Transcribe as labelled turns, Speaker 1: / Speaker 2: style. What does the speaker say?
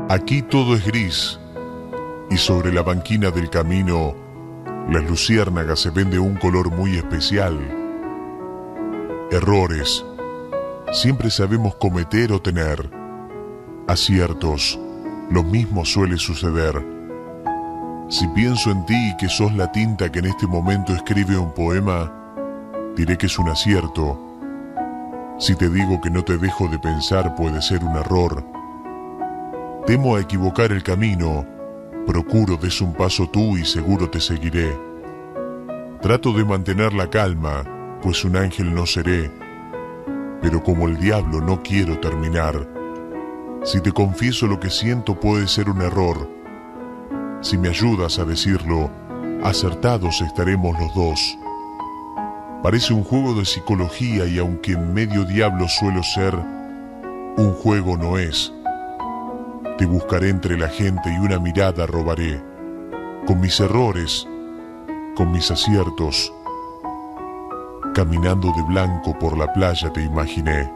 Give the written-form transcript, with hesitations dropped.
Speaker 1: Aquí todo es gris, y sobre la banquina del camino las luciérnagas se ven de un color muy especial. Errores siempre sabemos cometer o tener. Aciertos, lo mismo suele suceder. Si pienso en ti y que sos la tinta que en este momento escribe un poema, diré que es un acierto. Si te digo que no te dejo de pensar, puede ser un error. Temo a equivocar el camino, procuro des un paso tú y seguro te seguiré. Trato de mantener la calma, pues un ángel no seré, pero como el diablo no quiero terminar. Si te confieso lo que siento puede ser un error. Si me ayudas a decirlo, acertados estaremos los dos. Parece un juego de psicología y aunque medio diablo suelo ser, un juego no es. Te buscaré entre la gente y una mirada robaré. Con mis errores, con mis aciertos, caminando de blanco por la playa te imaginé.